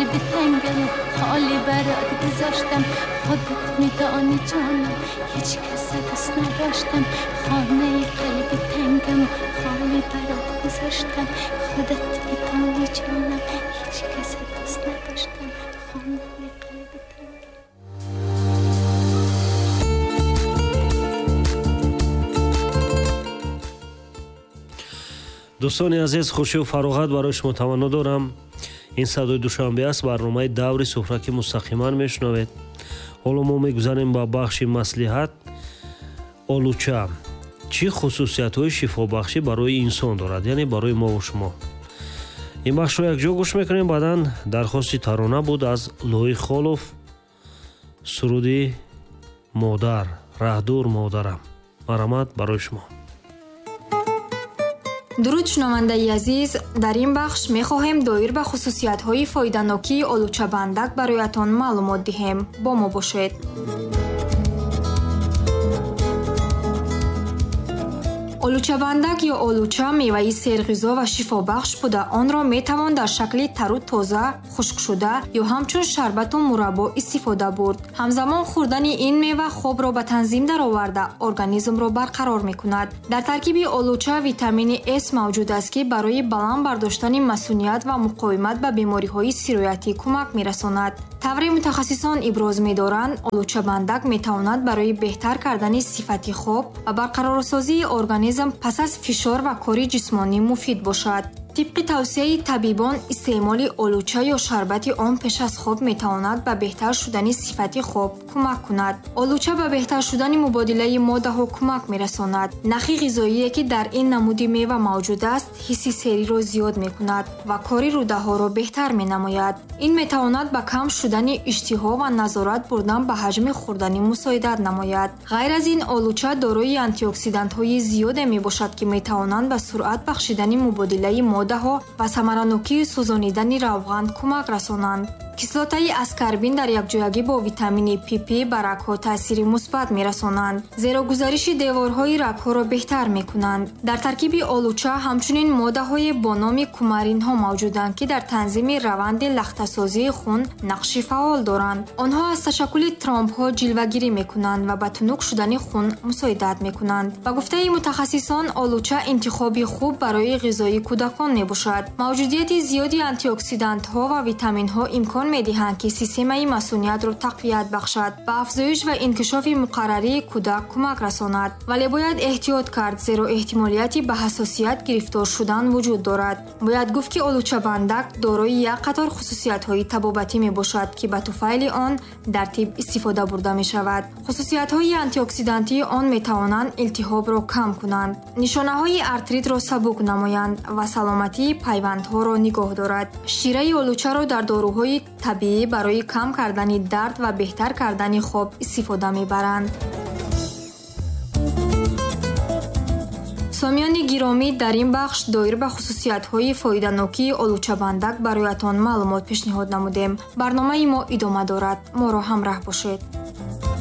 قلبی تنگم و خالی برات گذاشتم. خودت میدانی جانم هیچ کس دوست نداشتم. خانه قلبی تنگم و خالی برات گذاشتم. خودت میدانی جانم هیچ کس دوست نداشتم. خانه قلبی تنگم. дӯстони азиз, хушию фароғат барои шумо таманно дорам. ин садои душанбе аст. барномаи даври суфра ки мустақиман мешунавед. ҳоло мо мегузарем ба бахши маслиҳат. олуча чӣ хусусиятҳои шифобахшӣ барои инсон дорад, яъне барои мову шумо? ин бахшро якҷо гӯш мекунем. баъдан дархости тарона буд аз лӯи холов. суруди модар, раҳдур модарам. марҳамат барои шумо. дуруд шунавандаи азиз, дар ин бахш мехоҳем доир ба хусусиятҳои фоиданокии олучабандак бароятон маълумот диҳем. бо мо бошед. олучабандак ё олуча меваи серғизо ва шифобахш буда онро метавон дар шакли тару тоза, хушкшуда ё ҳамчун шарбату мураббо истифода бурд. ҳамзамон хӯрдани ин мева хобро ба танзим дароварда организмро барқарор мекунад. дар таркиби олуча витамини С мавҷуд аст ки барои баланд бардоштани масуният ва муқовимат ба бемориҳои сироятӣ кӯмак мерасонад. тавре мутахассисон иброз медоранд, олучабандак метавонад барои беҳтар кардани сифати хоб ва барқарорсозии организм пас аз фишор ва кори ҷисмонӣ муфид бошад. طبق توصیه طبیبان استعمال آلوچه یا شربت آن پیش از خواب میتواند به بهتر شدن صفت خواب کمک کند. آلوچه به بهتر شدن مبادله ماده ها کمک میرساند. نخی غذایی که در این نمود میوه موجود است حس سری را زیاد میکند و کاری روده ها را بهتر مینماید. این میتواند به کم شدن اشتها و نظارت بردن به حجم خوردن مساعدت نماید. غیر از این آلوچه دارای آنتی اکسیدانت های زیاد میباشد که میتوانند به سرعت بخشیدن مبادله ماده ها و ثمرانوکی سوزانیدن روغن کمک رسانند. کسلات اسکاربین در یکجایی با ویتامین PP بر رگ‌ها تاثیر مثبت می‌رسانند، زیرا گزارش دیوارهای رگ‌ها را بهتر می‌کنند. در ترکیب آلوچه همچنین ماده‌های با نام کومارین‌ها موجودند که در تنظیم روند لخته‌سازی خون نقش فعال دارند. آنها از تشکل ترامپ‌ها جلوه‌گیری می‌کنند و به تنک شدن خون مساعدت می‌کنند. با گفته متخصصان آلوچه انتخابی خوب برای غذای کودکان میباشد. موجودیت زیادی آنتی اکسیدانت‌ها و ویتامین‌ها امکان می‌دهند که سیستم مسئولیت را تقویت بخشد و افزایش و انکشاف مقرری کودک کمک رساند. ولی باید احتیاط کرد، زیرا احتمالیتی به حساسیت گرفتار شدن وجود دارد. باید گفت که آلوچه بندک دارای یک قطار خصوصیت‌های طبابتی میباشد که به طفیل آن در طب استفاده برده می‌شود. خصوصیت‌های آنتی اکسیدانتی آن می‌توانند التهاب را کم کنند، نشانه‌های ارتریت را سبک نمایند و سلامتی پیوندها را نگاه دارد. شیره آلوچه را در داروهای طبیعی برای کم کردن درد و بهتر کردن خواب استفاده می‌برند. سامیان گرامی، در این بخش دایر به خصوصیت‌های فایده‌ناکی آلوچه بندک برایتان معلومات پیشنهاد نمودیم. برنامه ما ادامه دارد. ما را همراه باشید.